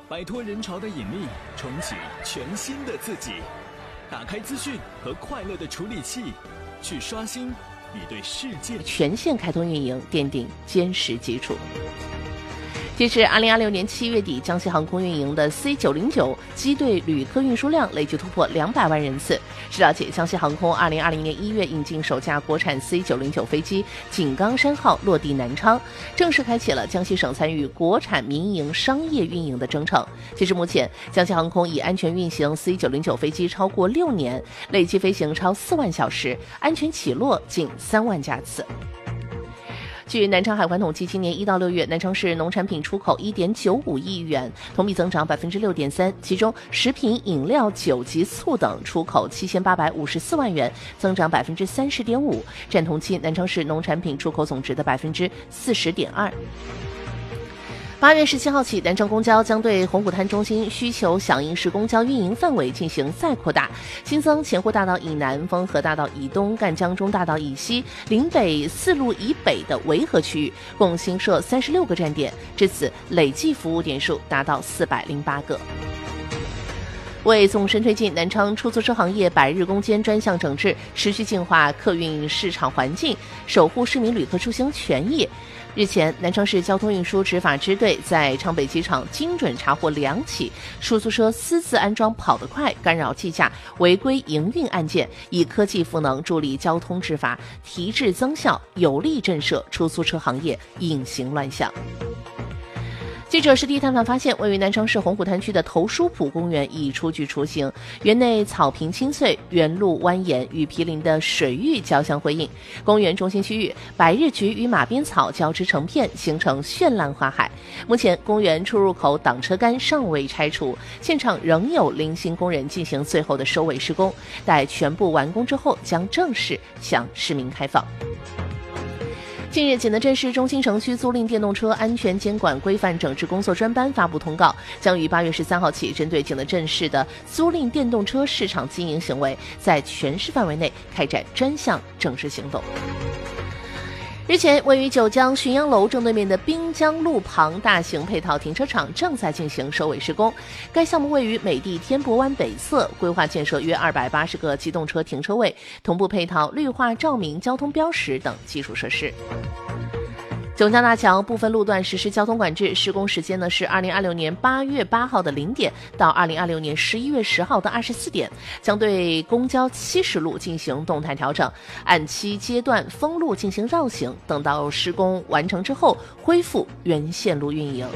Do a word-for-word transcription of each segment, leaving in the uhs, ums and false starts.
摆脱人潮的引力，重启全新的自己。打开资讯和快乐的处理器，去刷新你对世界全线开通运营，奠定坚实基础。截至二零二六年七月底，江西航空运营的 C 九零九 机队旅客运输量累计突破两百万人次。据了解，江西航空二零二零年一月引进首架国产 C 九零九 飞机井冈山号落地南昌，正式开启了江西省参与国产民营商业运营的征程。截至目前，江西航空已安全运行 C 九零九 飞机超过六年，累计飞行超四万小时，安全起落近三万架次。据南昌海关统计，今年一到六月，南昌市农产品出口 一点九五亿元，同比增长 百分之六点三， 其中食品饮料、酒及醋等出口七千八百五十四万元，增长 百分之三十点五， 占同期南昌市农产品出口总值的 百分之四十点二。八月十七号起，南昌公交将对洪湖滩中心需求响应式公交运营范围进行再扩大，新增前湖大道以南、丰河大道以东、赣江中大道以西、临北四路以北的维和区域，共新设三十六个站点，至此累计服务点数达到四百零八个。为纵深推进南昌出租车行业百日攻坚专项整治，持续净化客运市场环境，守护市民旅客出行权益。日前，南昌市交通运输执法支队在昌北机场精准查获两起出租车私自安装跑得快、干扰计价、违规营运案件，以科技赋能助力交通执法，提质增效，有力震慑出租车行业隐形乱象。记者实地探访发现，位于南昌市洪湖滩区的头书浦公园已初具雏形，园内草坪青翠，原路蜿蜒，与毗邻的水域交相辉映。公园中心区域，百日菊与马鞭草交织成片，形成绚烂花海。目前，公园出入口挡车杆尚未拆除，现场仍有零星工人进行最后的收尾施工，待全部完工之后，将正式向市民开放。近日，济南镇市中心城区租赁电动车安全监管规范整治工作专班发布通告，将于八月十三号起，针对济南镇市的租赁电动车市场经营行为，在全市范围内开展专项整治行动。日前，位于九江浔阳楼正对面的滨江路旁大型配套停车场正在进行收尾施工。该项目位于美的天博湾北侧，规划建设约二百八十个机动车停车位，同步配套绿化照明、交通标识等基础设施。九江大桥部分路段实施交通管制，施工时间呢是二零二六年八月八号的零点到二零二六年十一月十号的二十四点，将对公交七十路进行动态调整，按期阶段封路进行绕行，等到施工完成之后恢复原线路运营。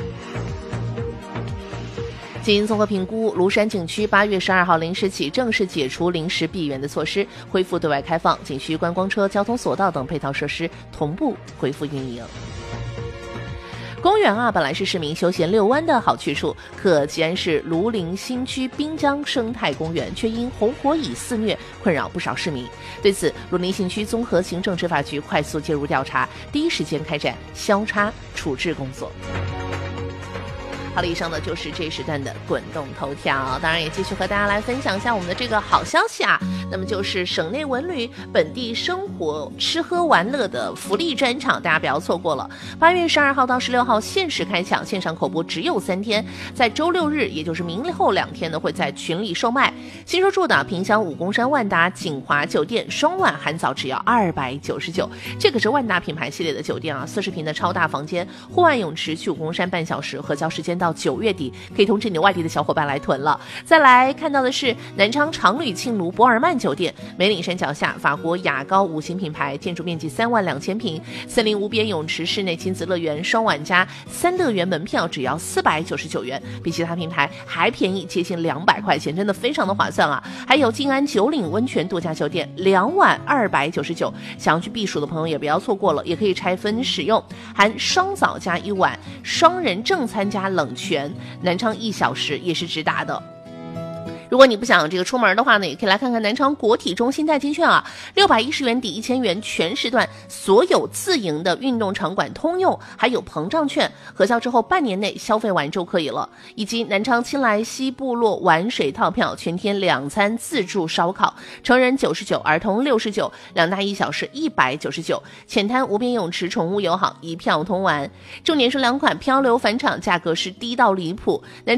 经综合评估，庐山景区八月十二号零时起正式解除临时闭园的措施，恢复对外开放，景区观光车、交通索道等配套设施同步恢复运营。公园啊，本来是市民休闲遛弯的好去处，可吉安市庐陵新区滨江生态公园却因红火蚁肆虐，困扰不少市民。对此，庐陵新区综合行政执法局快速介入调查，第一时间开展消杀处置工作。好了，以上呢就是这一时段的滚动头条，当然也继续和大家来分享一下我们的这个好消息啊，那么就是省内文旅本地生活吃喝玩乐的福利专场，大家不要错过了。八月十二号到十六号限时开抢，线上口播只有三天，在周六日也就是明后两天呢会在群里售卖。新入住的萍乡武功山万达锦华酒店双晚含早只要二百九十九，这个是万达品牌系列的酒店啊，四十平的超大房间，户外泳池，去武功山半小时，核销时间到九月底，可以通知你外地的小伙伴来囤了。再来看到的是南昌长旅庆庐博尔曼酒店，梅岭山脚下，法国雅高五星品牌，建筑面积三万两千平，森林无边泳池，室内亲子乐园，双晚加三乐园门票只要四百九十九元，比其他品牌还便宜接近两百块钱，真的非常的划算啊！还有静安九岭温泉度假酒店，两晚二百九十九，想要去避暑的朋友也不要错过了，也可以拆分使用，含双早加一晚，双人正餐加冷泉，南昌一小时也是直达的。如果你不想这个出门的话呢，也可以来看看南昌国体中心代金券啊，六百一十元抵一千元，全时段所有自营的运动场馆通用，还有膨胀券，核销之后半年内消费完就可以了。以及南昌青来西部落玩水套票，全天两餐自助烧烤，成人九十九，儿童六十九，两大一小时一百九十九，浅滩无边泳池宠物友好，一票通玩。重点是两款漂流返场，价格是低到离谱。南